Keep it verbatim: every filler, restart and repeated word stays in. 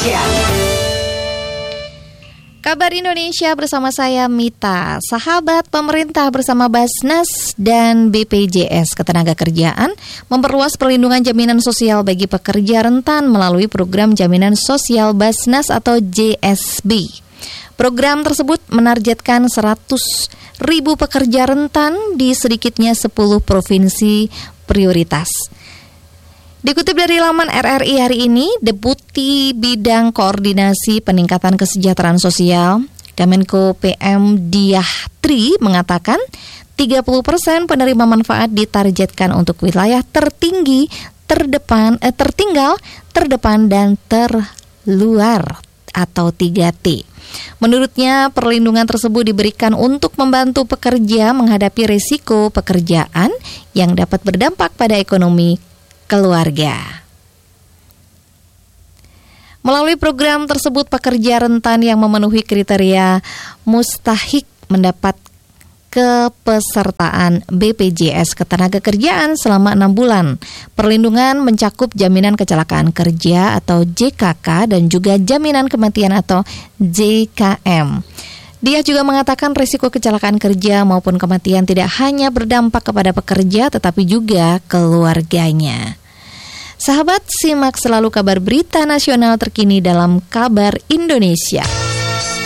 Indonesia. Kabar Indonesia bersama saya Mita. Sahabat, pemerintah bersama Basnas dan B P J S Ketenagakerjaan memperluas perlindungan jaminan sosial bagi pekerja rentan melalui program jaminan sosial Basnas atau J S B. Program tersebut menargetkan seratus ribu pekerja rentan di sedikitnya sepuluh provinsi prioritas. Dikutip dari laman R R I hari ini, Deputi Bidang Koordinasi Peningkatan Kesejahteraan Sosial Kemenko P M Diah Tri mengatakan tiga puluh persen penerima manfaat ditargetkan untuk wilayah tertinggi, terdepan, eh, tertinggal, terdepan, dan terluar atau tiga T. Menurutnya, perlindungan tersebut diberikan untuk membantu pekerja menghadapi risiko pekerjaan yang dapat berdampak pada ekonomi keluarga. Melalui program tersebut, pekerja rentan yang memenuhi kriteria mustahik mendapat kepesertaan B P J S Ketenagakerjaan selama enam bulan. Perlindungan mencakup jaminan kecelakaan kerja atau J K K dan juga jaminan kematian atau J K M. Dia juga mengatakan risiko kecelakaan kerja maupun kematian tidak hanya berdampak kepada pekerja tetapi juga keluarganya. Sahabat, simak selalu kabar berita nasional terkini dalam Kabar Indonesia.